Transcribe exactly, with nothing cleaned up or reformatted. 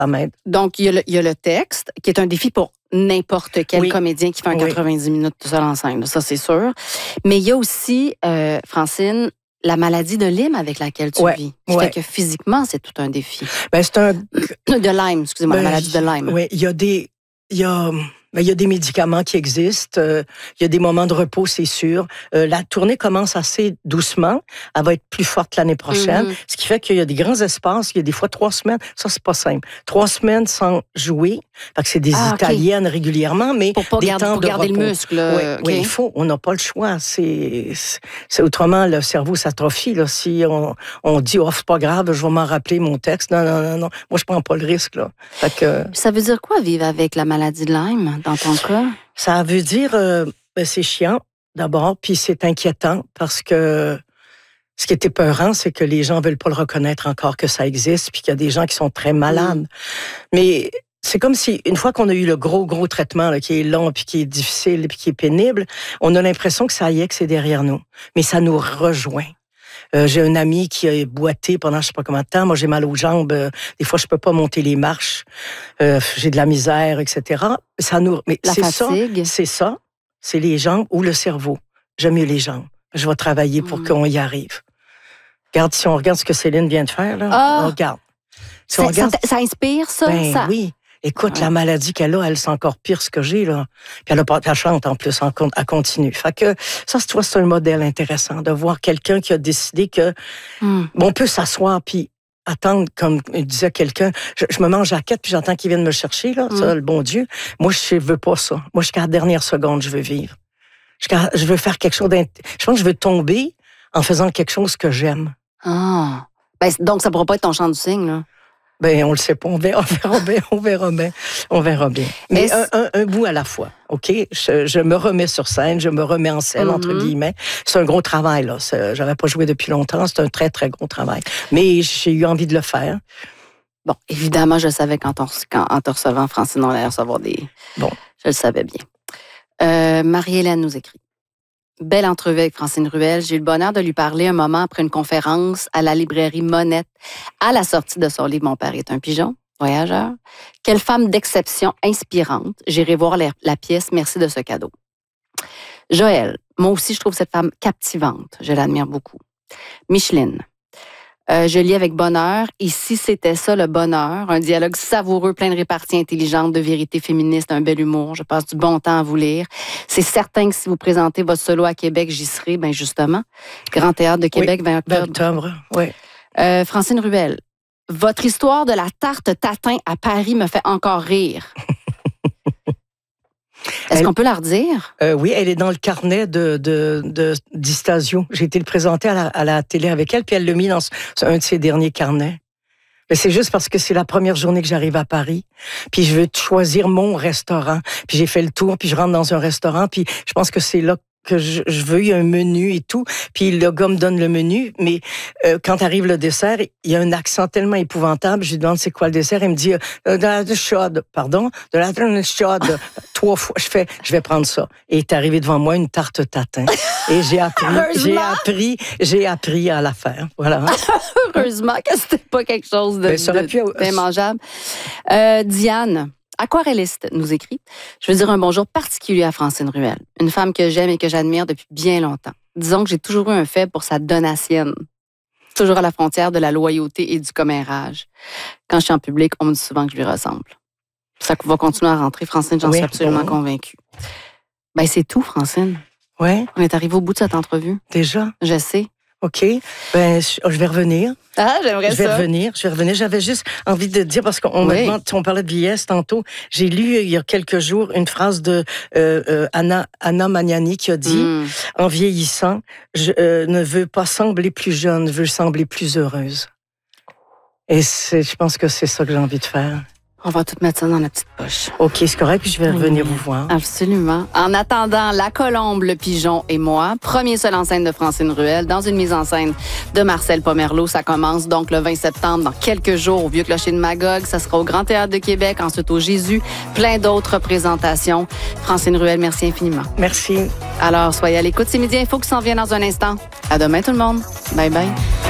ça m'aide. Donc, il y, a le, il y a le texte, qui est un défi pour n'importe quel oui. comédien qui fait un oui. quatre-vingt-dix minutes tout seul en scène, ça c'est sûr. Mais il y a aussi, euh, Francine, la maladie de Lyme avec laquelle tu ouais. vis. Qui ouais. fait que physiquement, c'est tout un défi. Ben, c'est un... De Lyme, excusez-moi, ben, la maladie de Lyme. Oui, il y a des... Il y a... Ben, il y a des médicaments qui existent. Euh, il y a des moments de repos, c'est sûr. Euh, la tournée commence assez doucement. Elle va être plus forte l'année prochaine. Mm-hmm. Ce qui fait qu'il y a des grands espaces. Il y a des fois trois semaines. Ça, c'est pas simple. Trois semaines sans jouer. Fait que c'est des ah, Italiennes okay. régulièrement, mais pour pas des garder, temps pour de garder repos. le muscle. Oui, okay. oui, il faut. On n'a pas le choix. C'est, c'est autrement le cerveau s'atrophie. Là, si on, on dit oh c'est pas grave, je vais m'en rappeler mon texte. Non, non, non, non. Moi, je prends pas le risque. Là. Fait que... Ça veut dire quoi vivre avec la maladie de Lyme dans ton cas? Ça veut dire, euh, ben c'est chiant d'abord, puis c'est inquiétant parce que ce qui est épeurant, c'est que les gens veulent pas le reconnaître encore que ça existe, puis qu'il y a des gens qui sont très malades. Mmh. Mais c'est comme si, une fois qu'on a eu le gros, gros traitement là, qui est long, puis qui est difficile, puis qui est pénible, on a l'impression que ça y est, que c'est derrière nous. Mais ça nous rejoint. Euh, j'ai un ami qui a boité pendant je sais pas combien de temps. Moi, j'ai mal aux jambes. Euh, des fois, je peux pas monter les marches. Euh, j'ai de la misère, et cetera. Ça nous, mais la c'est fatigue. ça, c'est ça. C'est les jambes ou le cerveau. J'aime mieux les jambes. Je vais travailler pour mmh. qu'on y arrive. Regarde, si on regarde ce que Céline vient de faire, là, ah, on regarde. Si ça, on regarde... ça, ça inspire, ça? Ben ça... oui. Écoute, ouais. la maladie qu'elle a, elle, c'est encore pire ce que j'ai, là. Puis elle a pas de chante, en plus, en, à continue. Fait que, ça, tu vois, c'est un modèle intéressant de voir quelqu'un qui a décidé que, mm. bon, on peut s'asseoir, puis attendre, comme disait quelqu'un, je, je me mange à la quête, puis j'entends qu'il vienne me chercher, là, mm. ça, le bon Dieu. Moi, je veux pas ça. Moi, jusqu'à la dernière seconde, je veux vivre. Jusqu'à, je veux faire quelque chose d'int... Je pense que je veux tomber en faisant quelque chose que j'aime. Ah. Ben, donc, ça pourra pas être ton chant du cygne, là. Ben, on le sait pas. On verra, on verra bien. On verra bien. On verra bien. Mais un, un, un bout à la fois. OK? Je, je me remets sur scène. Je me remets en scène, mm-hmm. entre guillemets. C'est un gros travail, là. C'est, j'avais pas joué depuis longtemps. C'est un très, très gros travail. Mais j'ai eu envie de le faire. Bon, évidemment, je savais qu'en te recevant, Francine, on allait recevoir des... Bon. Je le savais bien. Euh, Marie-Hélène nous écrit. Belle entrevue avec Francine Ruel. J'ai eu le bonheur de lui parler un moment après une conférence à la librairie Monette, à la sortie de son livre « Mon père est un pigeon ». Voyageur. Quelle femme d'exception inspirante. J'irai voir la, la pièce. Merci de ce cadeau. Joël. Moi aussi, je trouve cette femme captivante. Je l'admire beaucoup. Micheline. Euh, je lis avec bonheur. Et si c'était ça, le bonheur, un dialogue savoureux, plein de réparties intelligentes, de vérité féministe, un bel humour. Je passe du bon temps à vous lire. C'est certain que si vous présentez votre solo à Québec, j'y serai, bien justement. Grand Théâtre de Québec, oui, vingt octobre. vingt octobre, oui. Euh, Francine Ruel. Votre histoire de la tarte tatin à Paris me fait encore rire. Est-ce elle, qu'on peut la redire? Euh, oui, elle est dans le carnet de, de, de, d'Istasio. J'ai été le présenter à la, à la télé avec elle, puis elle l'a mis dans un de ses derniers carnets. Mais c'est juste parce que c'est la première journée que j'arrive à Paris, puis je veux choisir mon restaurant. Puis j'ai fait le tour, puis je rentre dans un restaurant, puis je pense que c'est là que je, je veux, il y a un menu et tout, puis le gars me donne le menu, mais euh, quand arrive le dessert, il y a un accent tellement épouvantable, je lui demande c'est quoi le dessert, il me dit euh, de la chaude, pardon, de la chaude, trois fois, je fais, je vais prendre ça. Et est arrivé devant moi une tarte tatin, et j'ai appris, j'ai appris, j'ai appris à la faire, voilà. Heureusement que c'était pas quelque chose de, ben, ça aurait pu... d'immangeable. Euh, Diane. Aquarelliste nous écrit. Je veux dire un bonjour particulier à Francine Ruel, une femme que j'aime et que j'admire depuis bien longtemps. Disons que j'ai toujours eu un fait pour sa donatienne. Toujours à la frontière de la loyauté et du commérage. Quand je suis en public, on me dit souvent que je lui ressemble. Ça va continuer à rentrer, Francine, j'en oui, suis absolument bon. convaincue. Ben, c'est tout, Francine. Oui. On est arrivé au bout de cette entrevue. Déjà? Je sais. OK. Ben, je vais revenir. Ah, j'aimerais ça. Je vais ça. revenir. Je vais revenir. J'avais juste envie de dire, parce qu'on oui. me demande, on parlait de vieillesse tantôt. J'ai lu il y a quelques jours une phrase de euh, euh, Anna, Anna Magnani qui a dit, mm. en vieillissant, je euh, ne veux pas sembler plus jeune, je veux sembler plus heureuse. Et c'est, je pense que c'est ça que j'ai envie de faire. On va tout mettre ça dans la petite poche. OK, c'est correct, puis je vais revenir oui, vous voir. Absolument. En attendant, La Colombe, le pigeon et moi, premier seul en scène de Francine Ruel, dans une mise en scène de Marcel Pomerleau. Ça commence donc le vingt septembre, dans quelques jours, au Vieux Clocher de Magog. Ça sera au Grand Théâtre de Québec, ensuite au Jésus. Plein d'autres représentations. Francine Ruel, merci infiniment. Merci. Alors, soyez à l'écoute. C'est Midi Info qui s'en vient dans un instant. À demain, tout le monde. Bye bye.